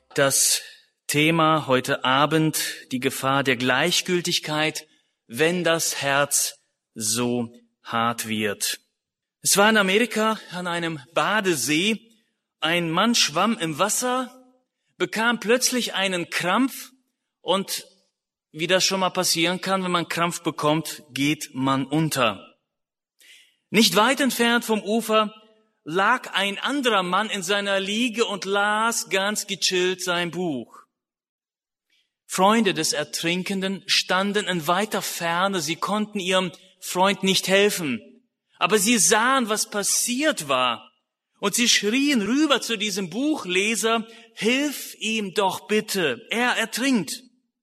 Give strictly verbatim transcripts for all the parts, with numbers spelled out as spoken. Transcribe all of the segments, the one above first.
Das Thema heute Abend, die Gefahr der Gleichgültigkeit, wenn das Herz so hart wird. Es war in Amerika an einem Badesee. Ein Mann schwamm im Wasser, bekam plötzlich einen Krampf und wie das schon mal passieren kann, wenn man Krampf bekommt, geht man unter. Nicht weit entfernt vom Ufer lag ein anderer Mann in seiner Liege und las ganz gechillt sein Buch. Freunde des Ertrinkenden standen in weiter Ferne, sie konnten ihrem Freund nicht helfen, aber sie sahen, was passiert war, und sie schrien rüber zu diesem Buchleser: Hilf ihm doch bitte, er ertrinkt.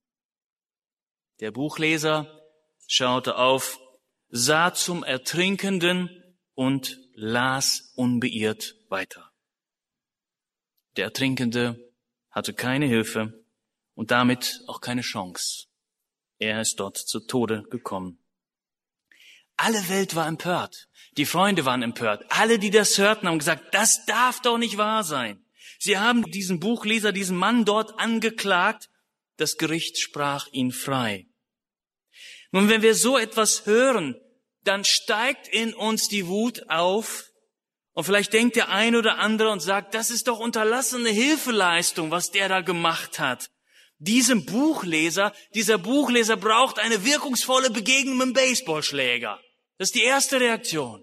Der Buchleser schaute auf, sah zum Ertrinkenden und las unbeirrt weiter. Der Ertrinkende hatte keine Hilfe und damit auch keine Chance. Er ist dort zu Tode gekommen. Alle Welt war empört. Die Freunde waren empört. Alle, die das hörten, haben gesagt, das darf doch nicht wahr sein. Sie haben diesen Buchleser, diesen Mann dort angeklagt. Das Gericht sprach ihn frei. Nun, wenn wir so etwas hören, dann steigt in uns die Wut auf. Und vielleicht denkt der ein oder andere und sagt, das ist doch unterlassene Hilfeleistung, was der da gemacht hat. Diesem Buchleser, dieser Buchleser braucht eine wirkungsvolle Begegnung mit dem Baseballschläger. Das ist die erste Reaktion.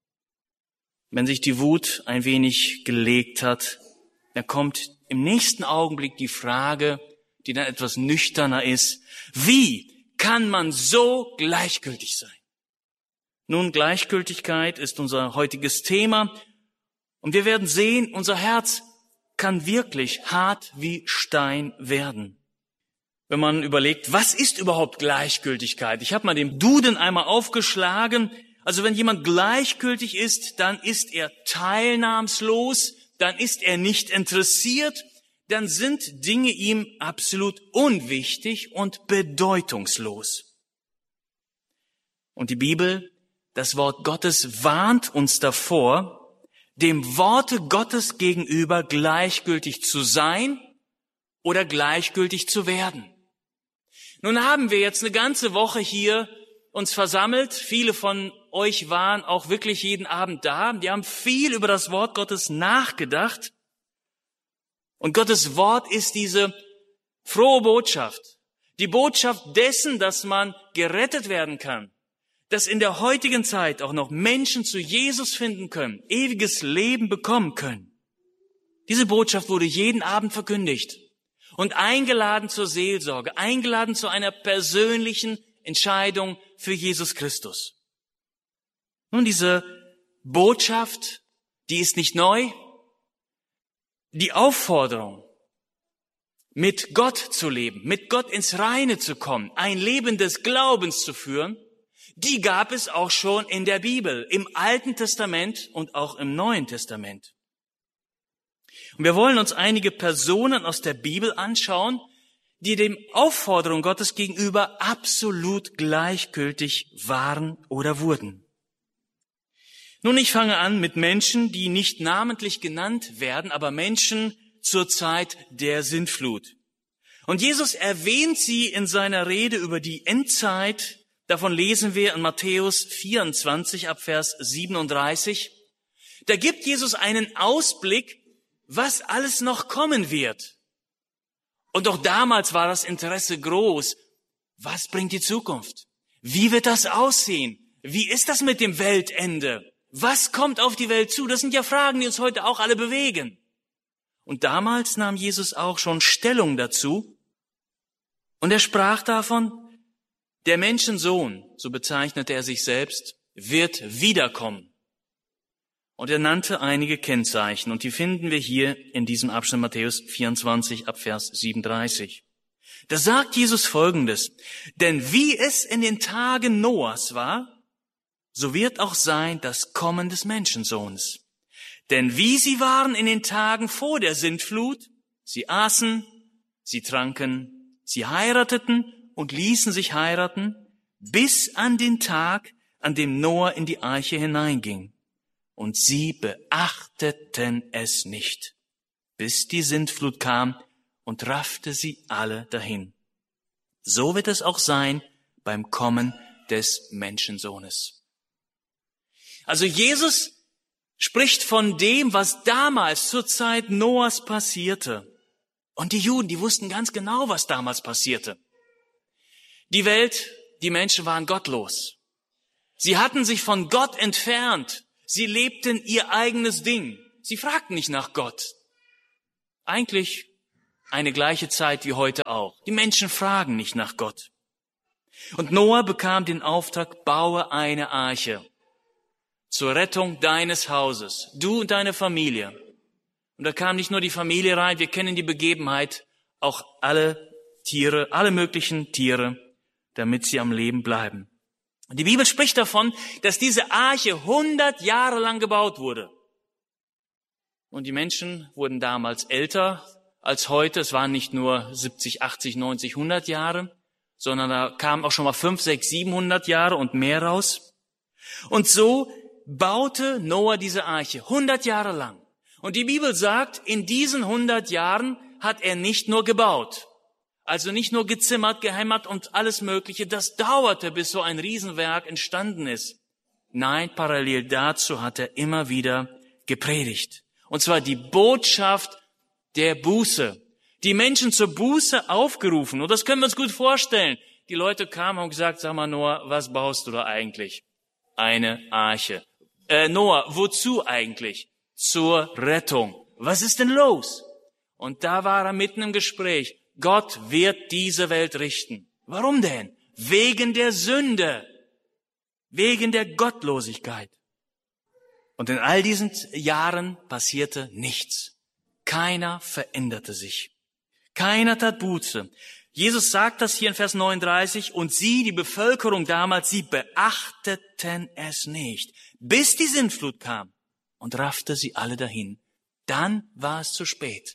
Wenn sich die Wut ein wenig gelegt hat, dann kommt im nächsten Augenblick die Frage, die dann etwas nüchterner ist: Wie kann man so gleichgültig sein? Nun, Gleichgültigkeit ist unser heutiges Thema und wir werden sehen, unser Herz kann wirklich hart wie Stein werden. Wenn man überlegt, was ist überhaupt Gleichgültigkeit? Ich habe mal den Duden einmal aufgeschlagen. Also wenn jemand gleichgültig ist, dann ist er teilnahmslos, dann ist er nicht interessiert, dann sind Dinge ihm absolut unwichtig und bedeutungslos. Und die Bibel, das Wort Gottes, warnt uns davor, dem Worte Gottes gegenüber gleichgültig zu sein oder gleichgültig zu werden. Nun haben wir jetzt eine ganze Woche hier uns versammelt. Viele von euch waren auch wirklich jeden Abend da. Die haben viel über das Wort Gottes nachgedacht. Und Gottes Wort ist diese frohe Botschaft. Die Botschaft dessen, dass man gerettet werden kann. Dass in der heutigen Zeit auch noch Menschen zu Jesus finden können, ewiges Leben bekommen können. Diese Botschaft wurde jeden Abend verkündigt und eingeladen zur Seelsorge, eingeladen zu einer persönlichen Entscheidung für Jesus Christus. Nun, diese Botschaft, die ist nicht neu. Die Aufforderung, mit Gott zu leben, mit Gott ins Reine zu kommen, ein Leben des Glaubens zu führen, die gab es auch schon in der Bibel, im Alten Testament und auch im Neuen Testament. Und wir wollen uns einige Personen aus der Bibel anschauen, die dem Aufforderung Gottes gegenüber absolut gleichgültig waren oder wurden. Nun, ich fange an mit Menschen, die nicht namentlich genannt werden, aber Menschen zur Zeit der Sintflut. Und Jesus erwähnt sie in seiner Rede über die Endzeit. Davon lesen wir in Matthäus vierundzwanzig ab Vers siebenunddreißig. Da gibt Jesus einen Ausblick, was alles noch kommen wird. Und auch damals war das Interesse groß. Was bringt die Zukunft? Wie wird das aussehen? Wie ist das mit dem Weltende? Was kommt auf die Welt zu? Das sind ja Fragen, die uns heute auch alle bewegen. Und damals nahm Jesus auch schon Stellung dazu. Und er sprach davon, der Menschensohn, so bezeichnete er sich selbst, wird wiederkommen. Und er nannte einige Kennzeichen, und die finden wir hier in diesem Abschnitt Matthäus vierundzwanzig ab Vers siebenunddreißig. Da sagt Jesus Folgendes: Denn wie es in den Tagen Noahs war, so wird auch sein das Kommen des Menschensohns. Denn wie sie waren in den Tagen vor der Sintflut, sie aßen, sie tranken, sie heirateten und ließen sich heiraten, bis an den Tag, an dem Noah in die Arche hineinging. Und sie beachteten es nicht, bis die Sintflut kam und raffte sie alle dahin. So wird es auch sein beim Kommen des Menschensohnes. Also Jesus spricht von dem, was damals zur Zeit Noahs passierte. Und die Juden, die wussten ganz genau, was damals passierte. Die Welt, die Menschen waren gottlos. Sie hatten sich von Gott entfernt. Sie lebten ihr eigenes Ding. Sie fragten nicht nach Gott. Eigentlich eine gleiche Zeit wie heute auch. Die Menschen fragen nicht nach Gott. Und Noah bekam den Auftrag, baue eine Arche zur Rettung deines Hauses, du und deine Familie. Und da kam nicht nur die Familie rein, wir kennen die Begebenheit, auch alle Tiere, alle möglichen Tiere, damit sie am Leben bleiben. Und die Bibel spricht davon, dass diese Arche hundert Jahre lang gebaut wurde. Und die Menschen wurden damals älter als heute. Es waren nicht nur siebzig, achtzig, neunzig, hundert Jahre, sondern da kamen auch schon mal fünf, sechs, siebenhundert Jahre und mehr raus. Und so baute Noah diese Arche hundert Jahre lang. Und die Bibel sagt, in diesen hundert Jahren hat er nicht nur gebaut, also nicht nur gezimmert, gehämmert und alles Mögliche. Das dauerte, bis so ein Riesenwerk entstanden ist. Nein, parallel dazu hat er immer wieder gepredigt. Und zwar die Botschaft der Buße. Die Menschen zur Buße aufgerufen. Und das können wir uns gut vorstellen. Die Leute kamen und gesagt, sag mal Noah, was baust du da eigentlich? Eine Arche. Äh, Noah, wozu eigentlich? Zur Rettung. Was ist denn los? Und da war er mitten im Gespräch. Gott wird diese Welt richten. Warum denn? Wegen der Sünde. Wegen der Gottlosigkeit. Und in all diesen Jahren passierte nichts. Keiner veränderte sich. Keiner tat Buße. Jesus sagt das hier in Vers neununddreißig, und sie, die Bevölkerung damals, sie beachteten es nicht, bis die Sintflut kam und raffte sie alle dahin. Dann war es zu spät.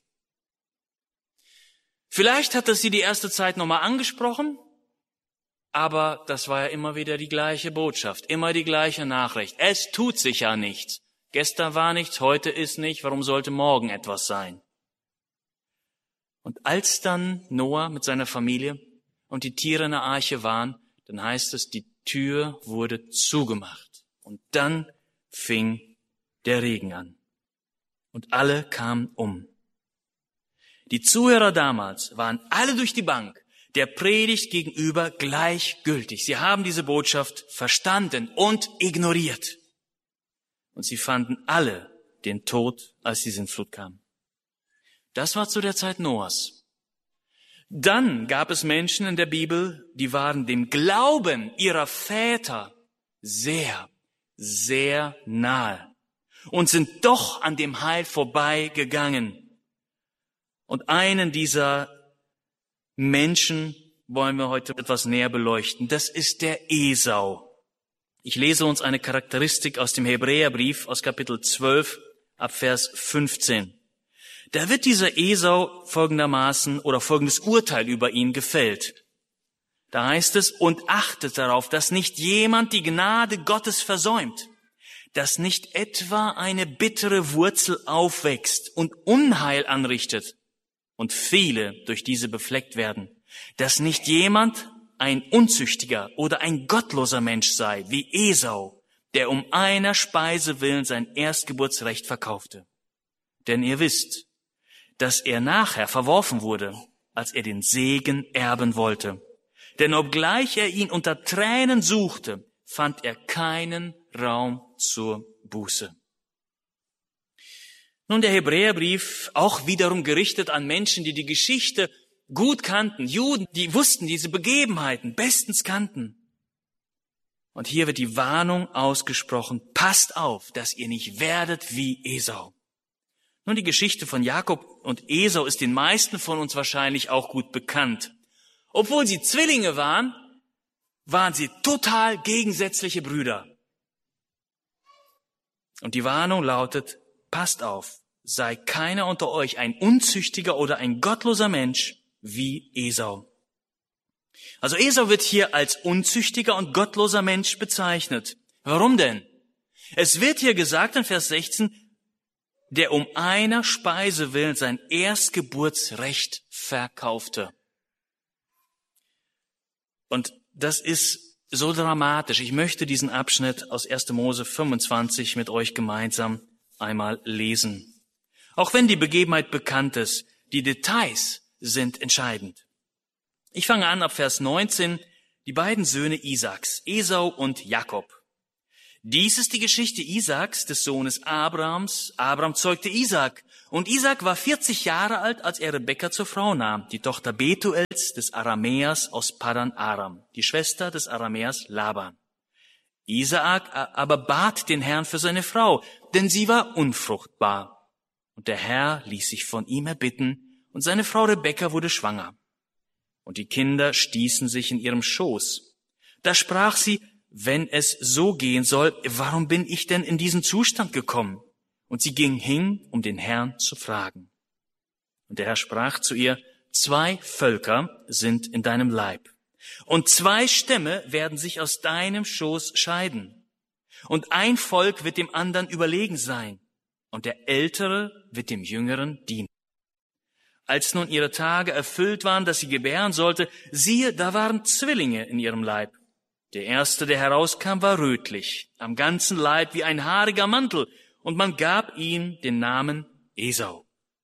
Vielleicht hat es sie die erste Zeit nochmal angesprochen, aber das war ja immer wieder die gleiche Botschaft, immer die gleiche Nachricht. Es tut sich ja nichts. Gestern war nichts, heute ist nicht, warum sollte morgen etwas sein? Und als dann Noah mit seiner Familie und die Tiere in der Arche waren, dann heißt es, die Tür wurde zugemacht. Und dann fing der Regen an. Und alle kamen um. Die Zuhörer damals waren alle durch die Bank der Predigt gegenüber gleichgültig. Sie haben diese Botschaft verstanden und ignoriert. Und sie fanden alle den Tod, als die Sintflut kam. Das war zu der Zeit Noahs. Dann gab es Menschen in der Bibel, die waren dem Glauben ihrer Väter sehr, sehr nahe und sind doch an dem Heil vorbeigegangen. Und einen dieser Menschen wollen wir heute etwas näher beleuchten. Das ist der Esau. Ich lese uns eine Charakteristik aus dem Hebräerbrief aus Kapitel zwölf ab Vers fünfzehn. Da wird dieser Esau folgendermaßen oder folgendes Urteil über ihn gefällt. Da heißt es, und achtet darauf, dass nicht jemand die Gnade Gottes versäumt, dass nicht etwa eine bittere Wurzel aufwächst und Unheil anrichtet und viele durch diese befleckt werden, dass nicht jemand ein unzüchtiger oder ein gottloser Mensch sei, wie Esau, der um einer Speise willen sein Erstgeburtsrecht verkaufte. Denn ihr wisst, dass er nachher verworfen wurde, als er den Segen erben wollte. Denn obgleich er ihn unter Tränen suchte, fand er keinen Raum zur Buße. Nun, der Hebräerbrief, auch wiederum gerichtet an Menschen, die die Geschichte gut kannten, Juden, die wussten diese Begebenheiten bestens kannten. Und hier wird die Warnung ausgesprochen, passt auf, dass ihr nicht werdet wie Esau. Nun, die Geschichte von Jakob und Esau ist den meisten von uns wahrscheinlich auch gut bekannt. Obwohl sie Zwillinge waren, waren sie total gegensätzliche Brüder. Und die Warnung lautet, passt auf, sei keiner unter euch ein unzüchtiger oder ein gottloser Mensch wie Esau. Also Esau wird hier als unzüchtiger und gottloser Mensch bezeichnet. Warum denn? Es wird hier gesagt in Vers sechzehn, der um einer Speise willen sein Erstgeburtsrecht verkaufte. Und das ist so dramatisch. Ich möchte diesen Abschnitt aus erster Mose fünfundzwanzig mit euch gemeinsam einmal lesen. Auch wenn die Begebenheit bekannt ist, die Details sind entscheidend. Ich fange an ab Vers neunzehn, die beiden Söhne Isaaks, Esau und Jakob. Dies ist die Geschichte Isaaks, des Sohnes Abrahams. Abraham zeugte Isaak. Und Isaak war vierzig Jahre alt, als er Rebekka zur Frau nahm, die Tochter Betuels des Aramäers aus Padan Aram, die Schwester des Aramäers Laban. Isaak aber bat den Herrn für seine Frau, denn sie war unfruchtbar. Und der Herr ließ sich von ihm erbitten, und seine Frau Rebekka wurde schwanger. Und die Kinder stießen sich in ihrem Schoß. Da sprach sie, wenn es so gehen soll, warum bin ich denn in diesen Zustand gekommen? Und sie ging hin, um den Herrn zu fragen. Und der Herr sprach zu ihr, zwei Völker sind in deinem Leib, und zwei Stämme werden sich aus deinem Schoß scheiden. Und ein Volk wird dem anderen überlegen sein, und der Ältere wird dem Jüngeren dienen. Als nun ihre Tage erfüllt waren, dass sie gebären sollte, siehe, da waren Zwillinge in ihrem Leib. Der erste, der herauskam, war rötlich, am ganzen Leib wie ein haariger Mantel, und man gab ihm den Namen Esau.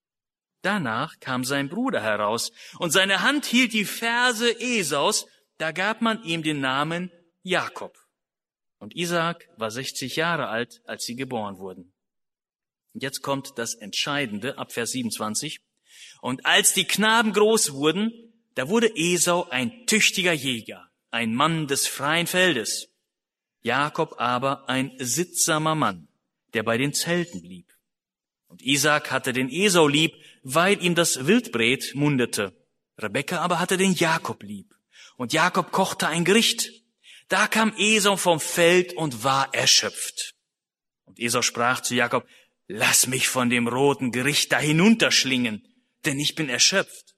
Danach kam sein Bruder heraus, und seine Hand hielt die Ferse Esaus, da gab man ihm den Namen Jakob. Und Isaak war sechzig Jahre alt, als sie geboren wurden. Und jetzt kommt das Entscheidende, ab Vers siebenundzwanzig. Und als die Knaben groß wurden, da wurde Esau ein tüchtiger Jäger, ein Mann des freien Feldes. Jakob aber ein sittsamer Mann, der bei den Zelten blieb. Und Isaak hatte den Esau lieb, weil ihm das Wildbret mundete. Rebekka aber hatte den Jakob lieb. Und Jakob kochte ein Gericht. Da kam Esau vom Feld und war erschöpft. Und Esau sprach zu Jakob, lass mich von dem roten Gericht da hinunterschlingen, denn ich bin erschöpft.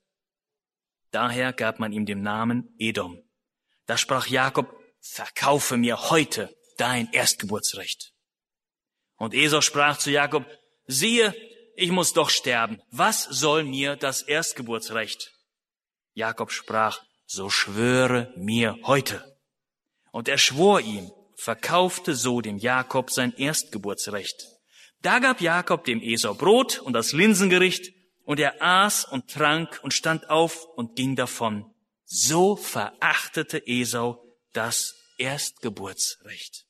Daher gab man ihm den Namen Edom. Da sprach Jakob, verkaufe mir heute dein Erstgeburtsrecht. Und Esau sprach zu Jakob, siehe, ich muss doch sterben. Was soll mir das Erstgeburtsrecht? Jakob sprach, so schwöre mir heute. Und er schwor ihm, verkaufte so dem Jakob sein Erstgeburtsrecht. Da gab Jakob dem Esau Brot und das Linsengericht, und er aß und trank und stand auf und ging davon. So verachtete Esau das Erstgeburtsrecht.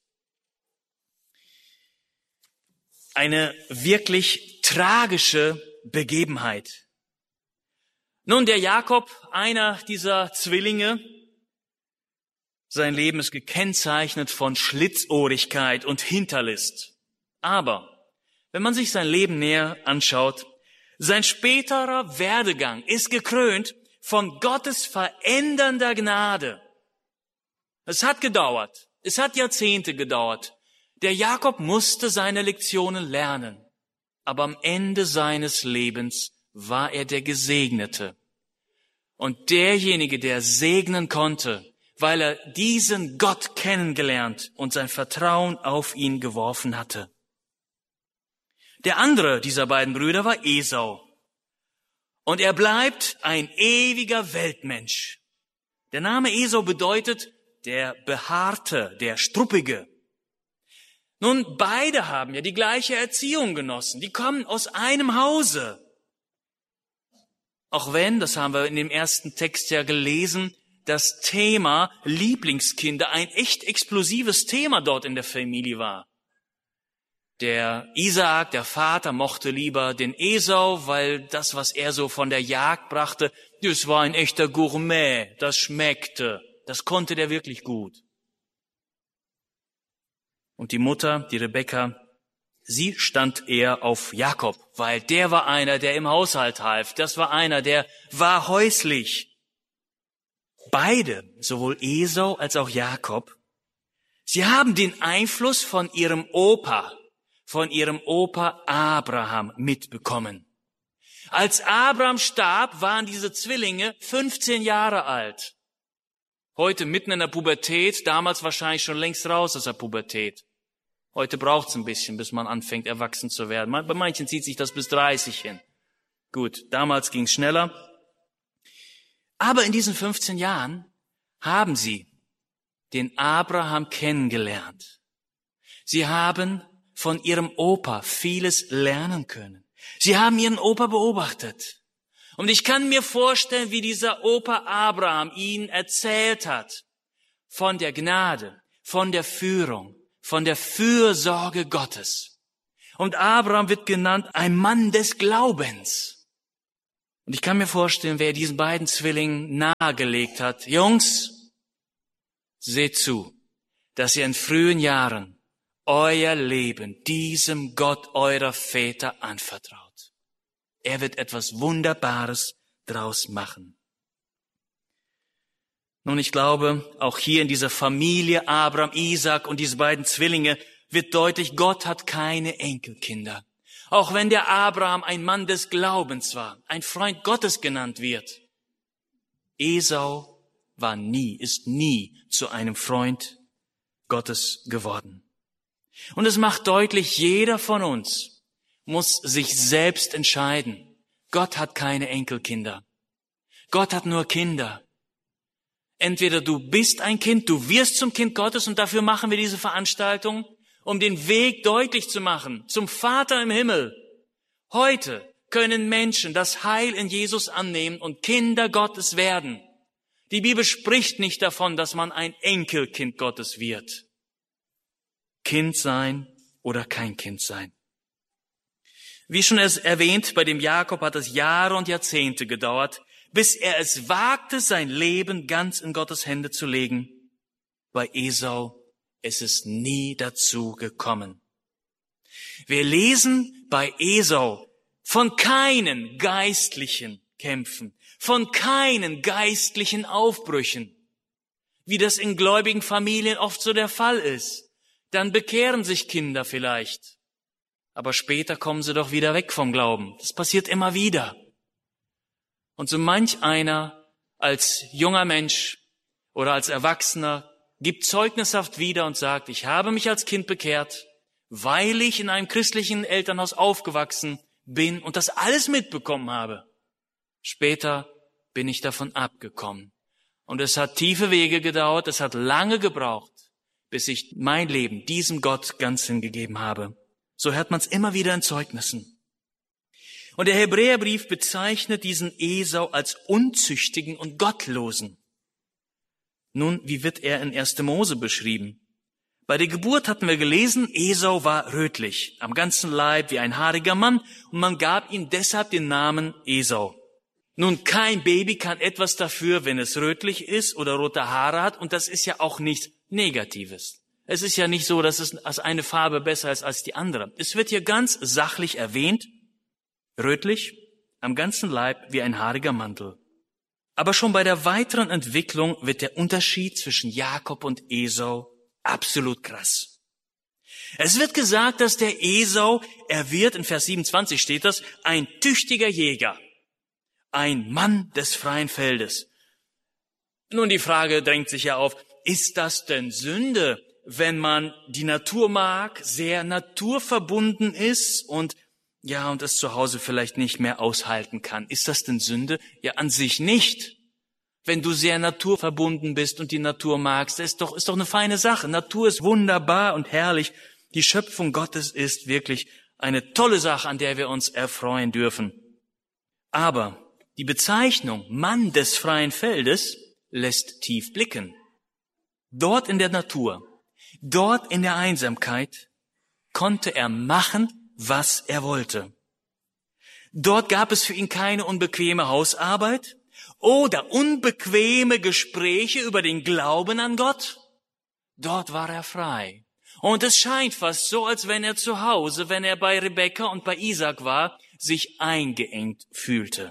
Eine wirklich tragische Begebenheit. Nun, der Jakob, einer dieser Zwillinge, sein Leben ist gekennzeichnet von Schlitzohrigkeit und Hinterlist. Aber wenn man sich sein Leben näher anschaut, sein späterer Werdegang ist gekrönt von Gottes verändernder Gnade. Es hat gedauert, es hat Jahrzehnte gedauert. Der Jakob musste seine Lektionen lernen, aber am Ende seines Lebens war er der Gesegnete und derjenige, der segnen konnte, weil er diesen Gott kennengelernt und sein Vertrauen auf ihn geworfen hatte. Der andere dieser beiden Brüder war Esau. Und er bleibt ein ewiger Weltmensch. Der Name Esau bedeutet der Behaarte, der Struppige. Nun, beide haben ja die gleiche Erziehung genossen. Die kommen aus einem Hause. Auch wenn, das haben wir in dem ersten Text ja gelesen, das Thema Lieblingskinder ein echt explosives Thema dort in der Familie war. Der Isaak, der Vater, mochte lieber den Esau, weil das, was er so von der Jagd brachte, das war ein echter Gourmet, das schmeckte, das konnte der wirklich gut. Und die Mutter, die Rebekka, sie stand eher auf Jakob, weil der war einer, der im Haushalt half, das war einer, der war häuslich. Beide, sowohl Esau als auch Jakob, sie haben den Einfluss von ihrem Opa, von ihrem Opa Abraham mitbekommen. Als Abraham starb, waren diese Zwillinge fünfzehn Jahre alt. Heute mitten in der Pubertät, damals wahrscheinlich schon längst raus aus der Pubertät. Heute braucht's ein bisschen, bis man anfängt, erwachsen zu werden. Bei manchen zieht sich das bis dreißig hin. Gut, damals ging's schneller. Aber in diesen fünfzehn Jahren haben sie den Abraham kennengelernt. Sie haben von ihrem Opa vieles lernen können. Sie haben ihren Opa beobachtet. Und ich kann mir vorstellen, wie dieser Opa Abraham ihnen erzählt hat von der Gnade, von der Führung, von der Fürsorge Gottes. Und Abraham wird genannt ein Mann des Glaubens. Und ich kann mir vorstellen, wer diesen beiden Zwillingen nahegelegt hat: Jungs, seht zu, dass ihr in frühen Jahren euer Leben diesem Gott eurer Väter anvertraut. Er wird etwas Wunderbares draus machen. Nun, ich glaube, auch hier in dieser Familie Abraham, Isaak und diese beiden Zwillinge wird deutlich, Gott hat keine Enkelkinder. Auch wenn der Abraham ein Mann des Glaubens war, ein Freund Gottes genannt wird. Esau war nie, ist nie zu einem Freund Gottes geworden. Und es macht deutlich, jeder von uns muss sich selbst entscheiden. Gott hat keine Enkelkinder. Gott hat nur Kinder. Entweder du bist ein Kind, du wirst zum Kind Gottes, und dafür machen wir diese Veranstaltung, um den Weg deutlich zu machen zum Vater im Himmel. Heute können Menschen das Heil in Jesus annehmen und Kinder Gottes werden. Die Bibel spricht nicht davon, dass man ein Enkelkind Gottes wird. Kind sein oder kein Kind sein. Wie schon erwähnt, bei dem Jakob hat es Jahre und Jahrzehnte gedauert, bis er es wagte, sein Leben ganz in Gottes Hände zu legen. Bei Esau ist es nie dazu gekommen. Wir lesen bei Esau von keinen geistlichen Kämpfen, von keinen geistlichen Aufbrüchen, wie das in gläubigen Familien oft so der Fall ist. Dann bekehren sich Kinder vielleicht, aber später kommen sie doch wieder weg vom Glauben. Das passiert immer wieder. Und so manch einer als junger Mensch oder als Erwachsener gibt zeugnishaft wieder und sagt: Ich habe mich als Kind bekehrt, weil ich in einem christlichen Elternhaus aufgewachsen bin und das alles mitbekommen habe. Später bin ich davon abgekommen. Und es hat tiefe Wege gedauert, es hat lange gebraucht, bis ich mein Leben diesem Gott ganz hingegeben habe. So hört man es immer wieder in Zeugnissen. Und der Hebräerbrief bezeichnet diesen Esau als unzüchtigen und gottlosen. Nun, wie wird er in erster Mose beschrieben? Bei der Geburt hatten wir gelesen, Esau war rötlich, am ganzen Leib wie ein haariger Mann, und man gab ihm deshalb den Namen Esau. Nun, kein Baby kann etwas dafür, wenn es rötlich ist oder rote Haare hat, und das ist ja auch nichts Negatives. Es ist ja nicht so, dass es als eine Farbe besser ist als die andere. Es wird hier ganz sachlich erwähnt, rötlich, am ganzen Leib wie ein haariger Mantel. Aber schon bei der weiteren Entwicklung wird der Unterschied zwischen Jakob und Esau absolut krass. Es wird gesagt, dass der Esau, er wird, in Vers siebenundzwanzig steht das, ein tüchtiger Jäger, ein Mann des freien Feldes. Nun, die Frage drängt sich ja auf, ist das denn Sünde, wenn man die Natur mag, sehr naturverbunden ist und ja, und es zu Hause vielleicht nicht mehr aushalten kann? Ist das denn Sünde? Ja, an sich nicht. Wenn du sehr naturverbunden bist und die Natur magst, ist doch, ist doch eine feine Sache. Natur ist wunderbar und herrlich. Die Schöpfung Gottes ist wirklich eine tolle Sache, an der wir uns erfreuen dürfen. Aber die Bezeichnung Mann des freien Feldes lässt tief blicken. Dort in der Natur, dort in der Einsamkeit konnte er machen, was er wollte. Dort gab es für ihn keine unbequeme Hausarbeit oder unbequeme Gespräche über den Glauben an Gott. Dort war er frei. Und es scheint fast so, als wenn er zu Hause, wenn er bei Rebekka und bei Isaak war, sich eingeengt fühlte.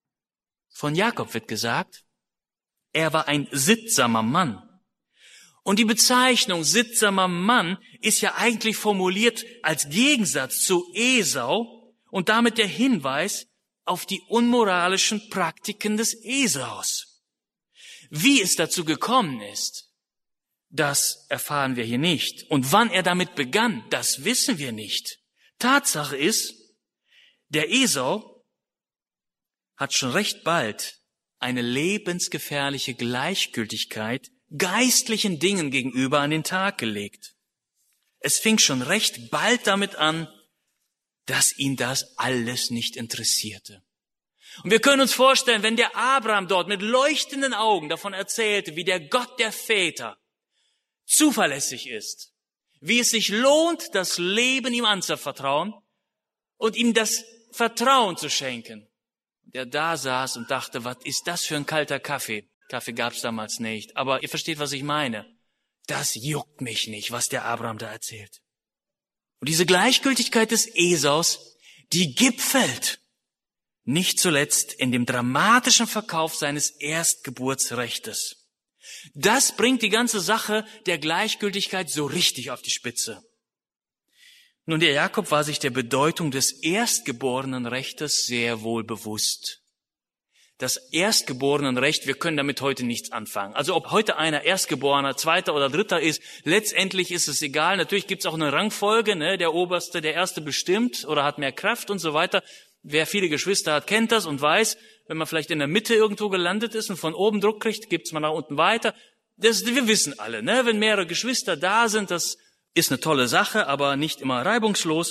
Von Jakob wird gesagt, er war ein sittsamer Mann. Und die Bezeichnung sittsamer Mann ist ja eigentlich formuliert als Gegensatz zu Esau und damit der Hinweis auf die unmoralischen Praktiken des Esaus. Wie es dazu gekommen ist, Das erfahren wir hier nicht. Und wann er damit begann, das wissen wir nicht. Tatsache ist, der Esau hat schon recht bald eine lebensgefährliche Gleichgültigkeit geistlichen Dingen gegenüber an den Tag gelegt. Es fing schon recht bald damit an, dass ihn das alles nicht interessierte. Und wir können uns vorstellen, wenn der Abraham dort mit leuchtenden Augen davon erzählte, wie der Gott der Väter zuverlässig ist, wie es sich lohnt, das Leben ihm anzuvertrauen und ihm das Vertrauen zu schenken. Der da saß und dachte, was ist das für ein kalter Kaffee? Kaffee gab's damals nicht, aber ihr versteht, was ich meine. Das juckt mich nicht, was der Abraham da erzählt. Und diese Gleichgültigkeit des Esaus, die gipfelt nicht zuletzt in dem dramatischen Verkauf seines Erstgeburtsrechtes. Das bringt die ganze Sache der Gleichgültigkeit so richtig auf die Spitze. Nun, der Jakob war sich der Bedeutung des Erstgeborenenrechtes sehr wohl bewusst. Das Erstgeborenenrecht, wir können damit heute nichts anfangen. Also ob heute einer Erstgeborener, Zweiter oder Dritter ist, letztendlich ist es egal. Natürlich gibt es auch eine Rangfolge, ne? Der Oberste, der Erste bestimmt oder hat mehr Kraft und so weiter. Wer viele Geschwister hat, kennt das und weiß, wenn man vielleicht in der Mitte irgendwo gelandet ist und von oben Druck kriegt, gibt's mal nach unten weiter. Das, wir wissen alle, ne? Wenn mehrere Geschwister da sind, das ist eine tolle Sache, aber nicht immer reibungslos.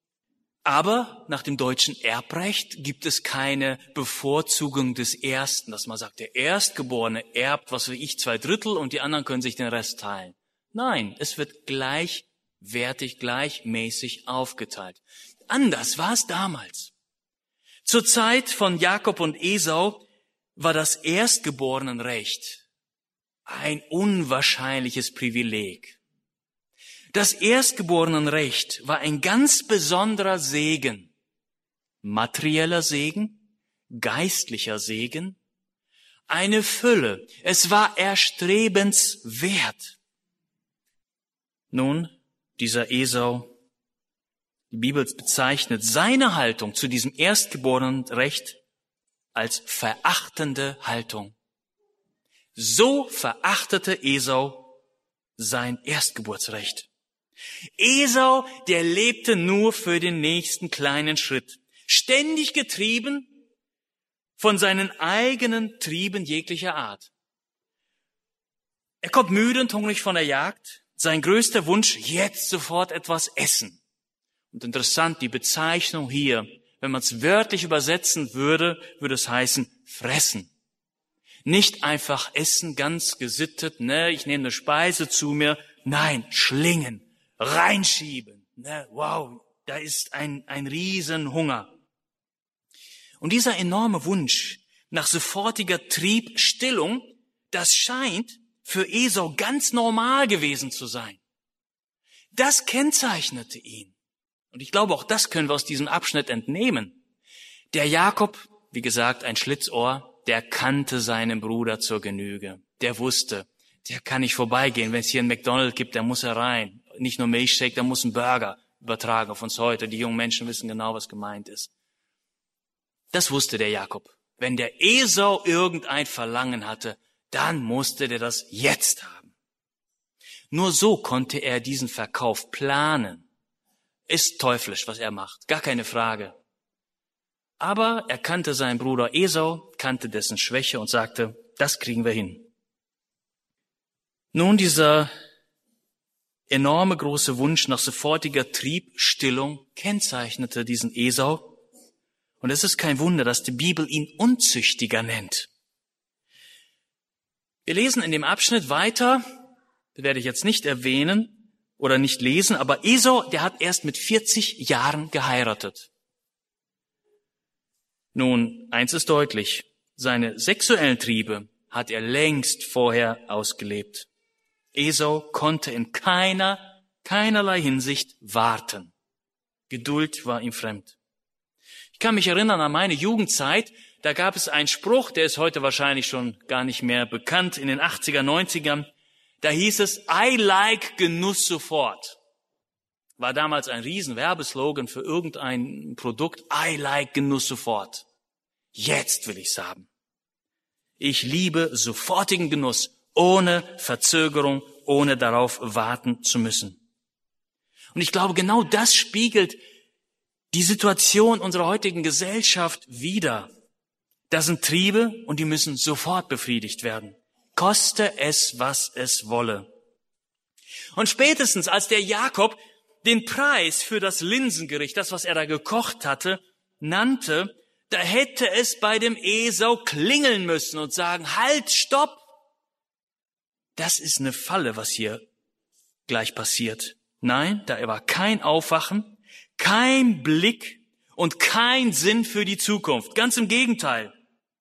Aber nach dem deutschen Erbrecht gibt es keine Bevorzugung des Ersten, dass man sagt, der Erstgeborene erbt, was weiß ich, zwei Drittel und die anderen können sich den Rest teilen. Nein, es wird gleichwertig, gleichmäßig aufgeteilt. Anders war es damals. Zur Zeit von Jakob und Esau war das Erstgeborenenrecht ein unwahrscheinliches Privileg. Das Erstgeborenenrecht war ein ganz besonderer Segen, materieller Segen, geistlicher Segen, eine Fülle. Es war erstrebenswert. Nun, dieser Esau, die Bibel bezeichnet seine Haltung zu diesem Erstgeborenenrecht als verachtende Haltung. So verachtete Esau sein Erstgeburtsrecht. Esau, der lebte nur für den nächsten kleinen Schritt, ständig getrieben von seinen eigenen Trieben jeglicher Art. Er kommt müde und hungrig von der Jagd. Sein größter Wunsch, jetzt sofort etwas essen. Und interessant, die Bezeichnung hier, wenn man es wörtlich übersetzen würde, würde es heißen fressen. Nicht einfach essen, ganz gesittet, ne, ich nehme eine Speise zu mir. Nein, schlingen, reinschieben. Ne, wow, da ist ein, ein Riesenhunger. Und dieser enorme Wunsch nach sofortiger Triebstillung, das scheint für Esau ganz normal gewesen zu sein. Das kennzeichnete ihn. Und ich glaube, auch das können wir aus diesem Abschnitt entnehmen. Der Jakob, wie gesagt, ein Schlitzohr, der kannte seinen Bruder zur Genüge. Der wusste, der kann nicht vorbeigehen. Wenn es hier einen McDonald's gibt, der muss er rein. Nicht nur Milchshake, der muss einen Burger übertragen auf uns heute. Die jungen Menschen wissen genau, was gemeint ist. Das wusste der Jakob. Wenn der Esau irgendein Verlangen hatte, dann musste der das jetzt haben. Nur so konnte er diesen Verkauf planen. Ist teuflisch, was er macht, gar keine Frage. Aber er kannte seinen Bruder Esau, kannte dessen Schwäche und sagte, das kriegen wir hin. Nun, dieser enorme große Wunsch nach sofortiger Triebstillung kennzeichnete diesen Esau. Und es ist kein Wunder, dass die Bibel ihn Unzüchtiger nennt. Wir lesen in dem Abschnitt weiter, das werde ich jetzt nicht erwähnen oder nicht lesen, aber Esau, der hat erst mit vierzig Jahren geheiratet. Nun, eins ist deutlich, seine sexuellen Triebe hat er längst vorher ausgelebt. Esau konnte in keiner, keinerlei Hinsicht warten. Geduld war ihm fremd. Ich kann mich erinnern an meine Jugendzeit, da gab es einen Spruch, der ist heute wahrscheinlich schon gar nicht mehr bekannt, in den achtziger, neunzigern, da hieß es, I like Genuss sofort. War damals ein riesen Werbeslogan für irgendein Produkt. I like Genuss sofort. Jetzt will ich's haben. Ich liebe sofortigen Genuss, ohne Verzögerung, ohne darauf warten zu müssen. Und ich glaube, genau das spiegelt die Situation unserer heutigen Gesellschaft wider. Das sind Triebe und die müssen sofort befriedigt werden. Koste es, was es wolle. Und spätestens als der Jakob den Preis für das Linsengericht, das, was er da gekocht hatte, nannte, da hätte es bei dem Esau klingeln müssen und sagen, halt, stopp! Das ist eine Falle, was hier gleich passiert. Nein, da war kein Aufwachen, kein Blick und kein Sinn für die Zukunft. Ganz im Gegenteil.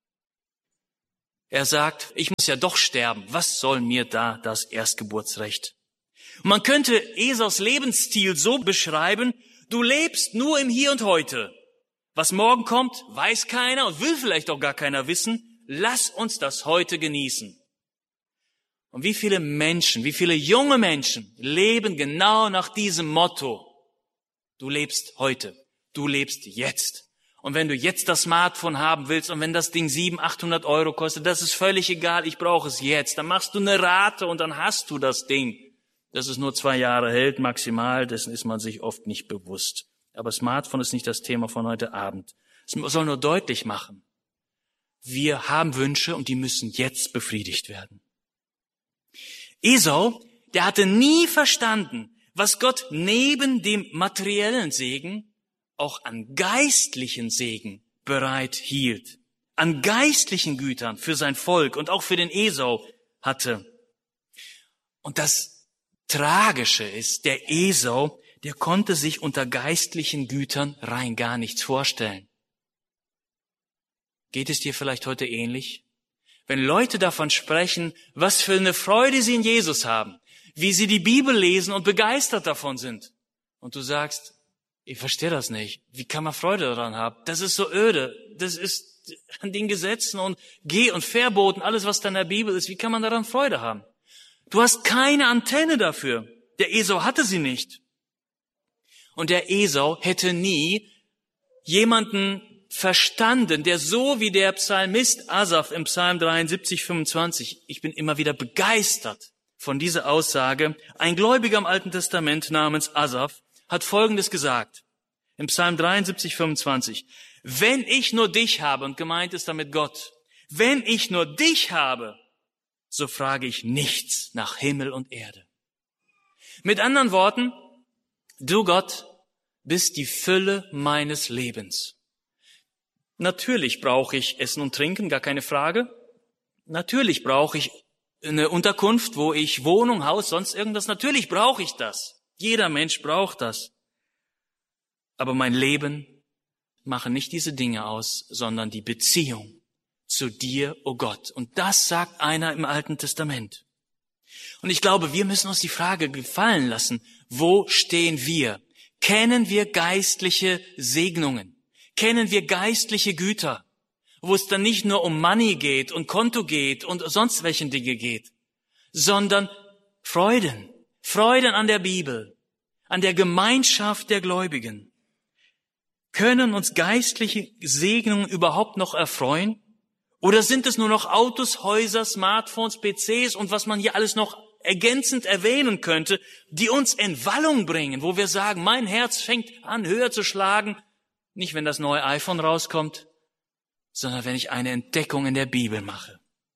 Er sagt, ich muss ja doch sterben. Was soll mir da das Erstgeburtsrecht? Und man könnte Esaus Lebensstil so beschreiben, du lebst nur im Hier und Heute. Was morgen kommt, weiß keiner und will vielleicht auch gar keiner wissen. Lass uns das heute genießen. Und wie viele Menschen, wie viele junge Menschen leben genau nach diesem Motto. Du lebst heute, du lebst jetzt. Und wenn du jetzt das Smartphone haben willst und wenn das Ding siebenhundert, achthundert Euro kostet, das ist völlig egal, ich brauche es jetzt. Dann machst du eine Rate und dann hast du das Ding. Dass es nur zwei Jahre hält, maximal, dessen ist man sich oft nicht bewusst. Aber Smartphone ist nicht das Thema von heute Abend. Es soll nur deutlich machen, wir haben Wünsche und die müssen jetzt befriedigt werden. Esau, der hatte nie verstanden, was Gott neben dem materiellen Segen auch an geistlichen Segen bereit hielt. An geistlichen Gütern für sein Volk und auch für den Esau hatte. Und das Tragische ist, der Esau, der konnte sich unter geistlichen Gütern rein gar nichts vorstellen. Geht es dir vielleicht heute ähnlich? Wenn Leute davon sprechen, was für eine Freude sie in Jesus haben, wie sie die Bibel lesen und begeistert davon sind. Und du sagst, ich verstehe das nicht. Wie kann man Freude daran haben? Das ist so öde. Das ist an den Gesetzen und Geh- und Verboten, alles was da in der Bibel ist. Wie kann man daran Freude haben? Du hast keine Antenne dafür. Der Esau hatte sie nicht. Und der Esau hätte nie jemanden verstanden, der so wie der Psalmist Asaf im Psalm dreiundsiebzig, fünfundzwanzig, ich bin immer wieder begeistert von dieser Aussage, ein Gläubiger im Alten Testament namens Asaf hat Folgendes gesagt, im Psalm dreiundsiebzig, fünfundzwanzig, wenn ich nur dich habe, und gemeint ist damit Gott, wenn ich nur dich habe, so frage ich nichts nach Himmel und Erde. Mit anderen Worten, du Gott bist die Fülle meines Lebens. Natürlich brauche ich Essen und Trinken, gar keine Frage. Natürlich brauche ich eine Unterkunft, wo ich Wohnung, Haus, sonst irgendwas. Natürlich brauche ich das. Jeder Mensch braucht das. Aber mein Leben mache nicht diese Dinge aus, sondern die Beziehung zu dir, o Gott. Und das sagt einer im Alten Testament. Und ich glaube, wir müssen uns die Frage gefallen lassen, wo stehen wir? Kennen wir geistliche Segnungen? Kennen wir geistliche Güter, wo es dann nicht nur um Money geht und Konto geht und sonst welchen Dinge geht, sondern Freuden, Freuden an der Bibel, an der Gemeinschaft der Gläubigen. Können uns geistliche Segnungen überhaupt noch erfreuen? Oder sind es nur noch Autos, Häuser, Smartphones, P Cs und was man hier alles noch ergänzend erwähnen könnte, die uns in Wallung bringen, wo wir sagen, mein Herz fängt an höher zu schlagen, nicht wenn das neue iPhone rauskommt, sondern wenn ich eine Entdeckung in der Bibel mache.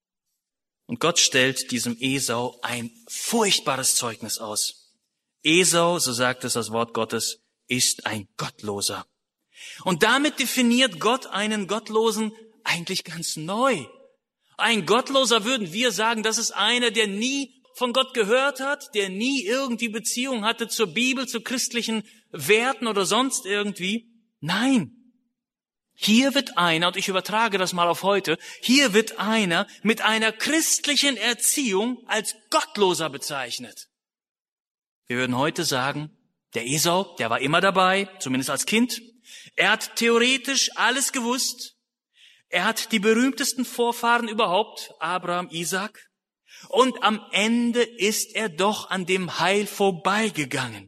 Und Gott stellt diesem Esau ein furchtbares Zeugnis aus. Esau, so sagt es das Wort Gottes, ist ein Gottloser. Und damit definiert Gott einen Gottlosen eigentlich ganz neu. Ein Gottloser würden wir sagen, das ist einer, der nie von Gott gehört hat, der nie irgendwie Beziehung hatte zur Bibel, zu christlichen Werten oder sonst irgendwie. Nein, hier wird einer, und ich übertrage das mal auf heute, hier wird einer mit einer christlichen Erziehung als Gottloser bezeichnet. Wir würden heute sagen, der Esau, der war immer dabei, zumindest als Kind. Er hat theoretisch alles gewusst. Er hat die berühmtesten Vorfahren überhaupt, Abraham, Isaak. Und am Ende ist er doch an dem Heil vorbeigegangen.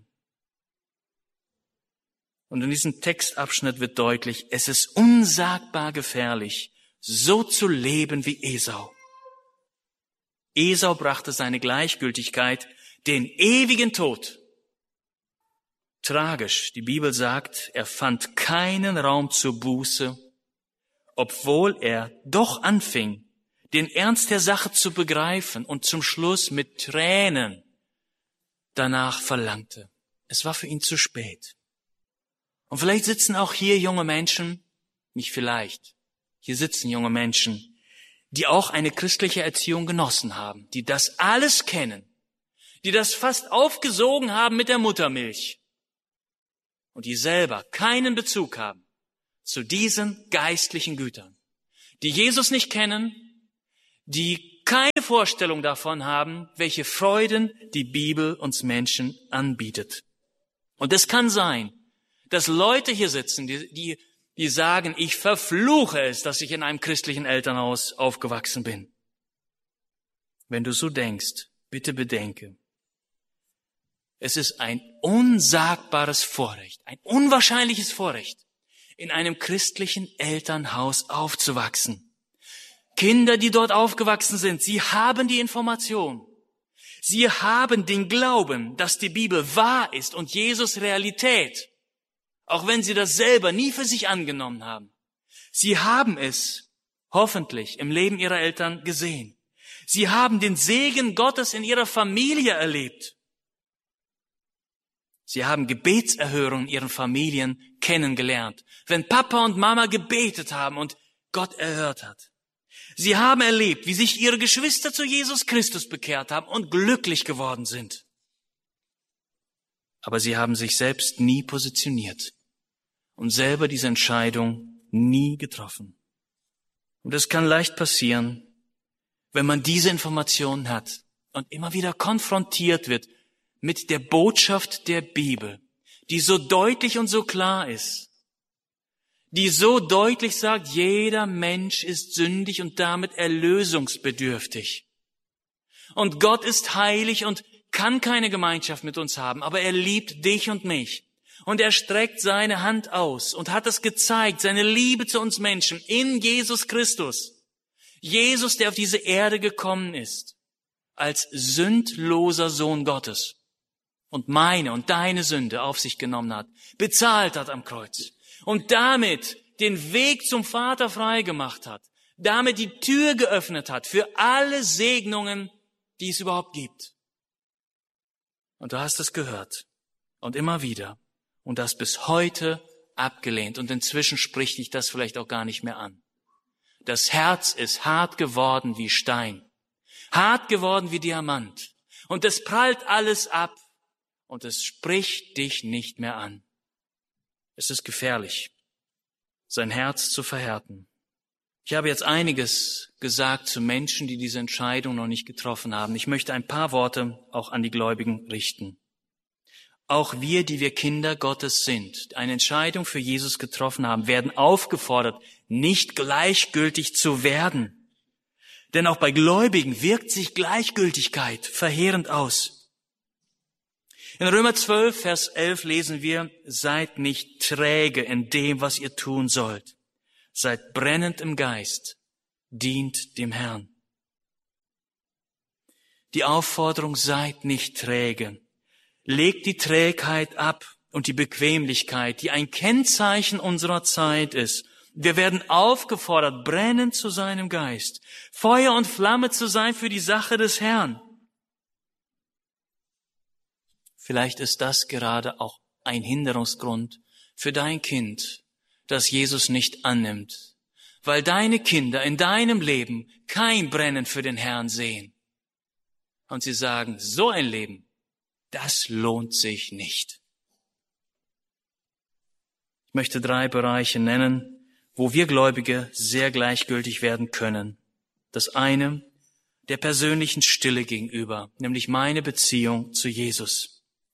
Und in diesem Textabschnitt wird deutlich, es ist unsagbar gefährlich, so zu leben wie Esau. Esau brachte seine Gleichgültigkeit den ewigen Tod. Tragisch, die Bibel sagt, er fand keinen Raum zur Buße, obwohl er doch anfing, den Ernst der Sache zu begreifen und zum Schluss mit Tränen danach verlangte. Es war für ihn zu spät. Und vielleicht sitzen auch hier junge Menschen, nicht vielleicht, hier sitzen junge Menschen, die auch eine christliche Erziehung genossen haben, die das alles kennen, die das fast aufgesogen haben mit der Muttermilch und die selber keinen Bezug haben zu diesen geistlichen Gütern, die Jesus nicht kennen, die keine Vorstellung davon haben, welche Freuden die Bibel uns Menschen anbietet. Und es kann sein, dass Leute hier sitzen, die, die, die sagen, ich verfluche es, dass ich in einem christlichen Elternhaus aufgewachsen bin. Wenn du so denkst, bitte bedenke, es ist ein unsagbares Vorrecht, ein unwahrscheinliches Vorrecht, in einem christlichen Elternhaus aufzuwachsen. Kinder, die dort aufgewachsen sind, sie haben die Information. Sie haben den Glauben, dass die Bibel wahr ist und Jesus Realität, auch wenn sie das selber nie für sich angenommen haben. Sie haben es hoffentlich im Leben ihrer Eltern gesehen. Sie haben den Segen Gottes in ihrer Familie erlebt. Sie haben Gebetserhörungen in ihren Familien kennengelernt, wenn Papa und Mama gebetet haben und Gott erhört hat. Sie haben erlebt, wie sich ihre Geschwister zu Jesus Christus bekehrt haben und glücklich geworden sind. Aber sie haben sich selbst nie positioniert und selber diese Entscheidung nie getroffen. Und es kann leicht passieren, wenn man diese Informationen hat und immer wieder konfrontiert wird mit der Botschaft der Bibel, die so deutlich und so klar ist, die so deutlich sagt, jeder Mensch ist sündig und damit erlösungsbedürftig. Und Gott ist heilig und kann keine Gemeinschaft mit uns haben, aber er liebt dich und mich. Und er streckt seine Hand aus und hat es gezeigt, seine Liebe zu uns Menschen in Jesus Christus. Jesus, der auf diese Erde gekommen ist, als sündloser Sohn Gottes und meine und deine Sünde auf sich genommen hat, bezahlt hat am Kreuz und damit den Weg zum Vater freigemacht hat, damit die Tür geöffnet hat für alle Segnungen, die es überhaupt gibt. Und du hast es gehört und immer wieder und das bis heute abgelehnt und inzwischen spricht dich das vielleicht auch gar nicht mehr an. Das Herz ist hart geworden wie Stein, hart geworden wie Diamant und es prallt alles ab und es spricht dich nicht mehr an. Es ist gefährlich, sein Herz zu verhärten. Ich habe jetzt einiges gesagt zu Menschen, die diese Entscheidung noch nicht getroffen haben. Ich möchte ein paar Worte auch an die Gläubigen richten. Auch wir, die wir Kinder Gottes sind, eine Entscheidung für Jesus getroffen haben, werden aufgefordert, nicht gleichgültig zu werden. Denn auch bei Gläubigen wirkt sich Gleichgültigkeit verheerend aus. In Römer zwölf, Vers elf lesen wir, seid nicht träge in dem, was ihr tun sollt. Seid brennend im Geist, dient dem Herrn. Die Aufforderung, seid nicht träge. Legt die Trägheit ab und die Bequemlichkeit, die ein Kennzeichen unserer Zeit ist. Wir werden aufgefordert, brennend zu sein im Geist, Feuer und Flamme zu sein für die Sache des Herrn. Vielleicht ist das gerade auch ein Hinderungsgrund für dein Kind, das Jesus nicht annimmt, weil deine Kinder in deinem Leben kein Brennen für den Herrn sehen. Und sie sagen, so ein Leben, das lohnt sich nicht. Ich möchte drei Bereiche nennen, wo wir Gläubige sehr gleichgültig werden können. Das eine, der persönlichen Stille gegenüber, nämlich meine Beziehung zu Jesus.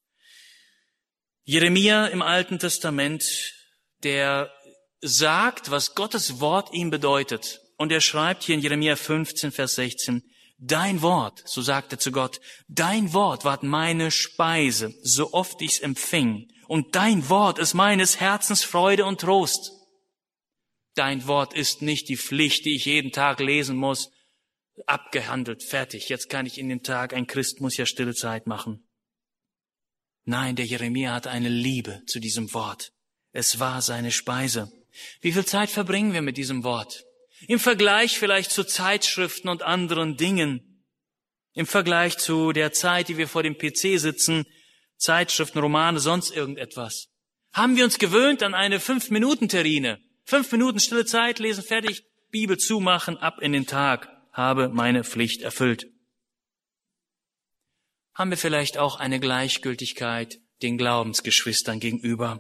Jeremia im Alten Testament, der sagt, was Gottes Wort ihm bedeutet. Und er schreibt hier in Jeremia fünfzehn, Vers sechzehn, dein Wort, so sagt er zu Gott, dein Wort ward meine Speise, so oft ich's empfing. Und dein Wort ist meines Herzens Freude und Trost. Dein Wort ist nicht die Pflicht, die ich jeden Tag lesen muss, abgehandelt, fertig. Jetzt kann ich in den Tag, ein Christ muss ja stille Zeit machen. Nein, der Jeremia hatte eine Liebe zu diesem Wort. Es war seine Speise. Wie viel Zeit verbringen wir mit diesem Wort? Im Vergleich vielleicht zu Zeitschriften und anderen Dingen. Im Vergleich zu der Zeit, die wir vor dem P C sitzen, Zeitschriften, Romane, sonst irgendetwas. Haben wir uns gewöhnt an eine Fünf-Minuten-Terrine? Fünf Minuten stille Zeit, lesen fertig, Bibel zumachen, ab in den Tag, habe meine Pflicht erfüllt. Haben wir vielleicht auch eine Gleichgültigkeit den Glaubensgeschwistern gegenüber?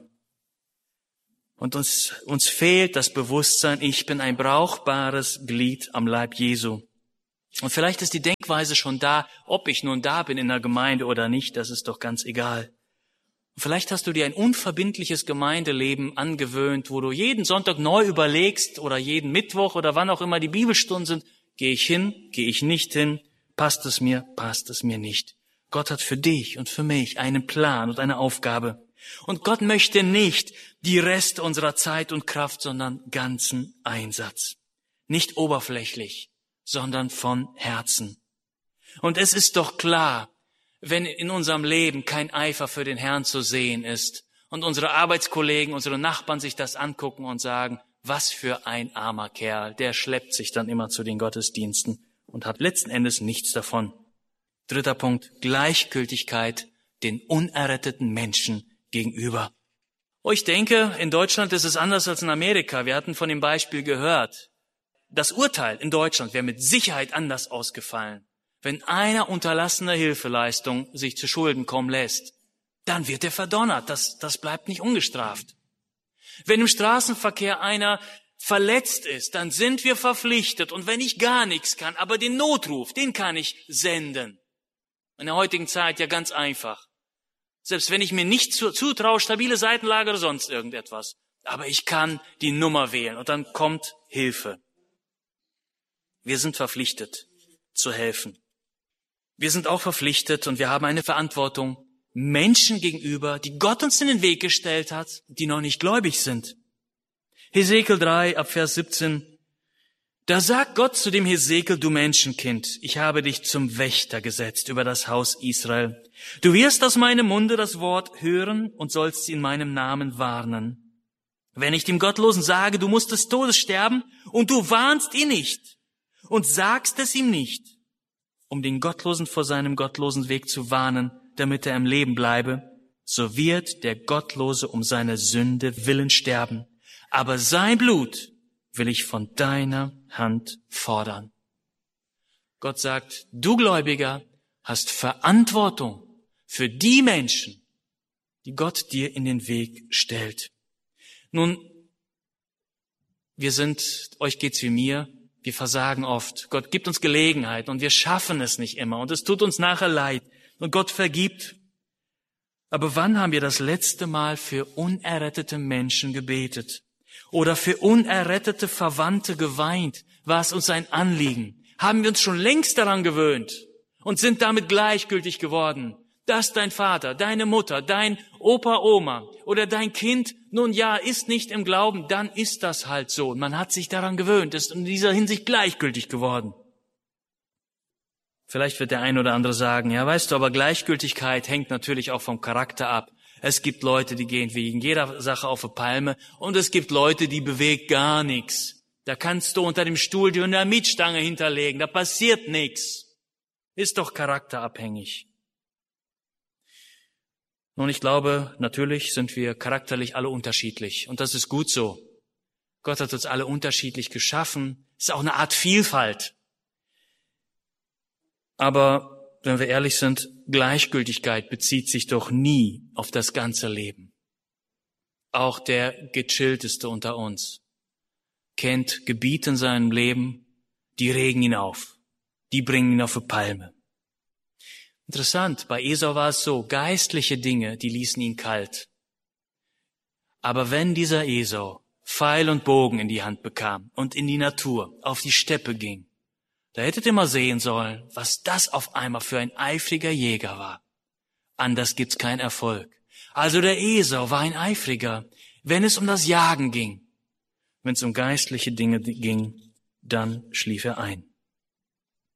Und uns, uns fehlt das Bewusstsein, ich bin ein brauchbares Glied am Leib Jesu. Und vielleicht ist die Denkweise schon da, ob ich nun da bin in der Gemeinde oder nicht, das ist doch ganz egal. Und vielleicht hast du dir ein unverbindliches Gemeindeleben angewöhnt, wo du jeden Sonntag neu überlegst oder jeden Mittwoch oder wann auch immer die Bibelstunden sind, gehe ich hin, gehe ich nicht hin, passt es mir, passt es mir nicht. Gott hat für dich und für mich einen Plan und eine Aufgabe. Und Gott möchte nicht die Reste unserer Zeit und Kraft, sondern ganzen Einsatz. Nicht oberflächlich, sondern von Herzen. Und es ist doch klar, wenn in unserem Leben kein Eifer für den Herrn zu sehen ist und unsere Arbeitskollegen, unsere Nachbarn sich das angucken und sagen, was für ein armer Kerl, der schleppt sich dann immer zu den Gottesdiensten und hat letzten Endes nichts davon. Dritter Punkt, Gleichgültigkeit den unerretteten Menschen gegenüber. Oh, ich denke, in Deutschland ist es anders als in Amerika. Wir hatten von dem Beispiel gehört. Das Urteil in Deutschland wäre mit Sicherheit anders ausgefallen. Wenn einer unterlassene Hilfeleistung sich zu Schulden kommen lässt, dann wird er verdonnert. Das, das bleibt nicht ungestraft. Wenn im Straßenverkehr einer verletzt ist, dann sind wir verpflichtet. Und wenn ich gar nichts kann, aber den Notruf, den kann ich senden. In der heutigen Zeit ja ganz einfach. Selbst wenn ich mir nicht zutraue, stabile Seitenlage oder sonst irgendetwas. Aber ich kann die Nummer wählen und dann kommt Hilfe. Wir sind verpflichtet zu helfen. Wir sind auch verpflichtet und wir haben eine Verantwortung Menschen gegenüber, die Gott uns in den Weg gestellt hat, die noch nicht gläubig sind. Hesekiel drei, ab Vers siebzehn. Da sagt Gott zu dem Hesekiel, du Menschenkind, ich habe dich zum Wächter gesetzt über das Haus Israel. Du wirst aus meinem Munde das Wort hören und sollst in meinem Namen warnen. Wenn ich dem Gottlosen sage, du musst des Todes sterben, und du warnst ihn nicht und sagst es ihm nicht, um den Gottlosen vor seinem gottlosen Weg zu warnen, damit er im Leben bleibe, so wird der Gottlose um seine Sünde willen sterben. Aber sein Blut will ich von deiner Hand fordern. Gott sagt, du Gläubiger hast Verantwortung für die Menschen, die Gott dir in den Weg stellt. Nun, wir sind, euch geht's wie mir, wir versagen oft. Gott gibt uns Gelegenheit und wir schaffen es nicht immer und es tut uns nachher leid und Gott vergibt. Aber wann haben wir das letzte Mal für unerrettete Menschen gebetet? Oder für unerrettete Verwandte geweint? War es uns ein Anliegen? Haben wir uns schon längst daran gewöhnt und sind damit gleichgültig geworden, dass dein Vater, deine Mutter, dein Opa, Oma oder dein Kind, nun ja, ist nicht im Glauben, dann ist das halt so. Und man hat sich daran gewöhnt, ist in dieser Hinsicht gleichgültig geworden. Vielleicht wird der ein oder andere sagen, ja, weißt du, aber Gleichgültigkeit hängt natürlich auch vom Charakter ab. Es gibt Leute, die gehen wegen jeder Sache auf eine Palme und es gibt Leute, die bewegt gar nichts. Da kannst du unter dem Stuhl dir eine Mietstange hinterlegen, da passiert nichts. Ist doch charakterabhängig. Nun, ich glaube, natürlich sind wir charakterlich alle unterschiedlich und das ist gut so. Gott hat uns alle unterschiedlich geschaffen. Ist auch eine Art Vielfalt. Aber wenn wir ehrlich sind, Gleichgültigkeit bezieht sich doch nie auf das ganze Leben. Auch der gechillteste unter uns kennt Gebiete in seinem Leben, die regen ihn auf, die bringen ihn auf eine Palme. Interessant, bei Esau war es so, geistliche Dinge, die ließen ihn kalt. Aber wenn dieser Esau Pfeil und Bogen in die Hand bekam und in die Natur, auf die Steppe ging, da hättet ihr mal sehen sollen, was das auf einmal für ein eifriger Jäger war. Anders gibt's keinen Erfolg. Also der Esau war ein Eifriger, wenn es um das Jagen ging. Wenn es um geistliche Dinge ging, dann schlief er ein.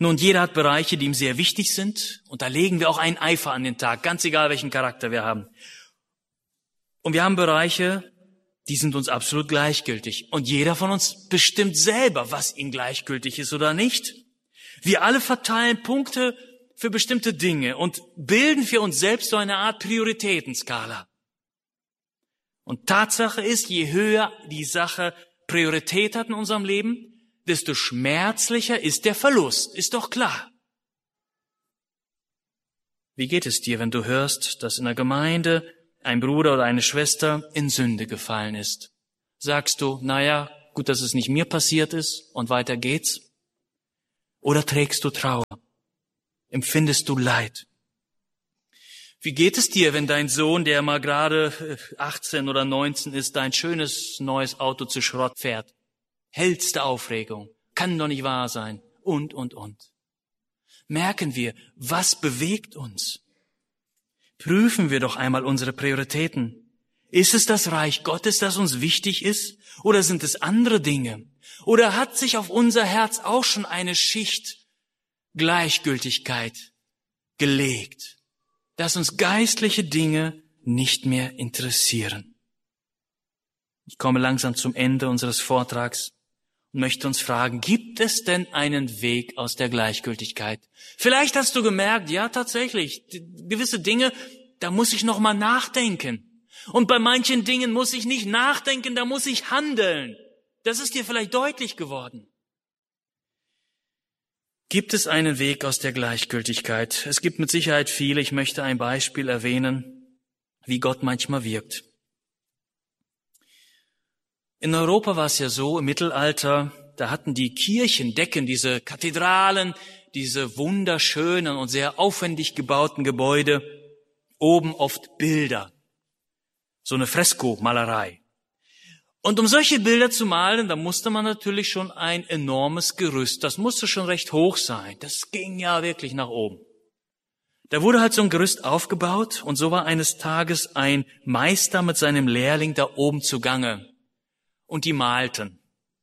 Nun, jeder hat Bereiche, die ihm sehr wichtig sind, und da legen wir auch einen Eifer an den Tag, ganz egal, welchen Charakter wir haben. Und wir haben Bereiche, die sind uns absolut gleichgültig. Und jeder von uns bestimmt selber, was ihm gleichgültig ist oder nicht. Wir alle verteilen Punkte für bestimmte Dinge und bilden für uns selbst so eine Art Prioritätenskala. Und Tatsache ist, je höher die Sache Priorität hat in unserem Leben, desto schmerzlicher ist der Verlust, ist doch klar. Wie geht es dir, wenn du hörst, dass in der Gemeinde ein Bruder oder eine Schwester in Sünde gefallen ist? Sagst du, naja, gut, dass es nicht mir passiert ist und weiter geht's? Oder trägst du Trauer? Empfindest du Leid? Wie geht es dir, wenn dein Sohn, der mal gerade achtzehn oder neunzehn ist, dein schönes neues Auto zu Schrott fährt? Hellste Aufregung, kann doch nicht wahr sein, und, und, und. Merken wir, was bewegt uns? Prüfen wir doch einmal unsere Prioritäten. Ist es das Reich Gottes, das uns wichtig ist, oder sind es andere Dinge? Oder hat sich auf unser Herz auch schon eine Schicht Gleichgültigkeit gelegt, dass uns geistliche Dinge nicht mehr interessieren? Ich komme langsam zum Ende unseres Vortrags und möchte uns fragen, gibt es denn einen Weg aus der Gleichgültigkeit? Vielleicht hast du gemerkt, ja tatsächlich, gewisse Dinge, da muss ich noch mal nachdenken. Und bei manchen Dingen muss ich nicht nachdenken, da muss ich handeln. Das ist dir vielleicht deutlich geworden. Gibt es einen Weg aus der Gleichgültigkeit? Es gibt mit Sicherheit viele. Ich möchte ein Beispiel erwähnen, wie Gott manchmal wirkt. In Europa war es ja so, im Mittelalter, da hatten die Kirchendecken, diese Kathedralen, diese wunderschönen und sehr aufwendig gebauten Gebäude, oben oft Bilder, so eine Freskomalerei. Und um solche Bilder zu malen, da musste man natürlich schon ein enormes Gerüst, das musste schon recht hoch sein, das ging ja wirklich nach oben. Da wurde halt so ein Gerüst aufgebaut und so war eines Tages ein Meister mit seinem Lehrling da oben zugange. Und die malten.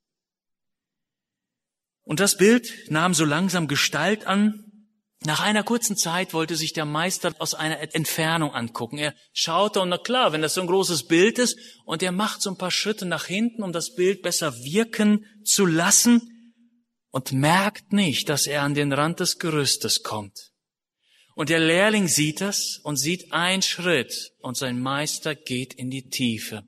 Und das Bild nahm so langsam Gestalt an. Nach einer kurzen Zeit wollte sich der Meister aus einer Entfernung angucken. Er schaute und na klar, wenn das so ein großes Bild ist und er macht so ein paar Schritte nach hinten, um das Bild besser wirken zu lassen und merkt nicht, dass er an den Rand des Gerüstes kommt. Und der Lehrling sieht das und sieht einen Schritt und sein Meister geht in die Tiefe.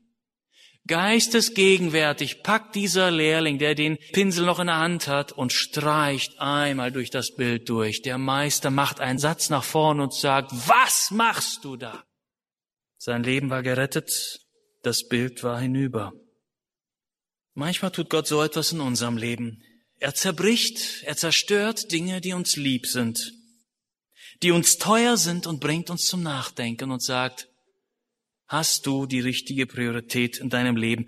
Geistesgegenwärtig packt dieser Lehrling, der den Pinsel noch in der Hand hat, und streicht einmal durch das Bild durch. Der Meister macht einen Satz nach vorn und sagt, was machst du da? Sein Leben war gerettet, das Bild war hinüber. Manchmal tut Gott so etwas in unserem Leben. Er zerbricht, er zerstört Dinge, die uns lieb sind, die uns teuer sind und bringt uns zum Nachdenken und sagt, hast du die richtige Priorität in deinem Leben?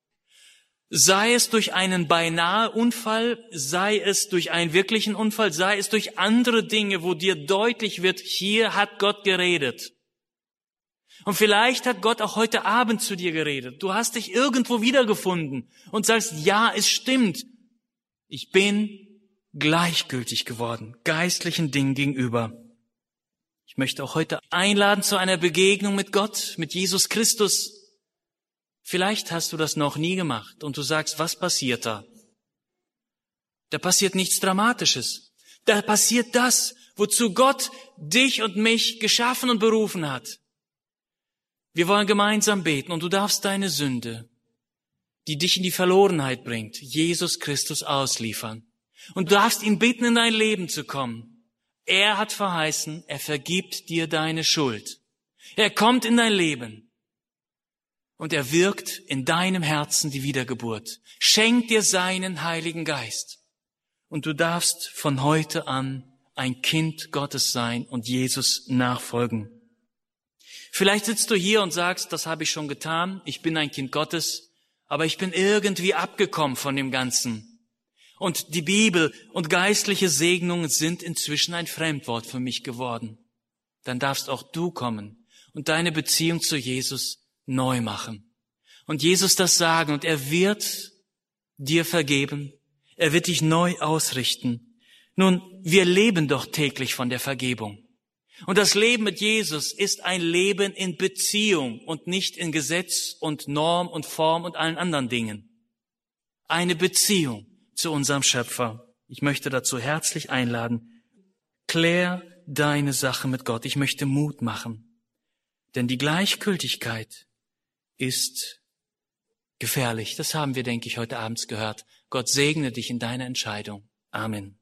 Sei es durch einen beinahe Unfall, sei es durch einen wirklichen Unfall, sei es durch andere Dinge, wo dir deutlich wird, hier hat Gott geredet. Und vielleicht hat Gott auch heute Abend zu dir geredet. Du hast dich irgendwo wiedergefunden und sagst, ja, es stimmt. Ich bin gleichgültig geworden, geistlichen Dingen gegenüber. Ich möchte auch heute einladen zu einer Begegnung mit Gott, mit Jesus Christus. Vielleicht hast du das noch nie gemacht und du sagst, was passiert da? Da passiert nichts Dramatisches. Da passiert das, wozu Gott dich und mich geschaffen und berufen hat. Wir wollen gemeinsam beten und du darfst deine Sünde, die dich in die Verlorenheit bringt, Jesus Christus ausliefern. Und du darfst ihn bitten, in dein Leben zu kommen. Er hat verheißen, er vergibt dir deine Schuld. Er kommt in dein Leben und er wirkt in deinem Herzen die Wiedergeburt. Schenkt dir seinen Heiligen Geist. Und du darfst von heute an ein Kind Gottes sein und Jesus nachfolgen. Vielleicht sitzt du hier und sagst, das habe ich schon getan, ich bin ein Kind Gottes, aber ich bin irgendwie abgekommen von dem Ganzen. Und die Bibel und geistliche Segnungen sind inzwischen ein Fremdwort für mich geworden. Dann darfst auch du kommen und deine Beziehung zu Jesus neu machen. Und Jesus das sagen und er wird dir vergeben. Er wird dich neu ausrichten. Nun, wir leben doch täglich von der Vergebung. Und das Leben mit Jesus ist ein Leben in Beziehung und nicht in Gesetz und Norm und Form und allen anderen Dingen. Eine Beziehung zu unserem Schöpfer. Ich möchte dazu herzlich einladen. Klär deine Sache mit Gott. Ich möchte Mut machen. Denn die Gleichgültigkeit ist gefährlich. Das haben wir, denke ich, heute Abend gehört. Gott segne dich in deiner Entscheidung. Amen.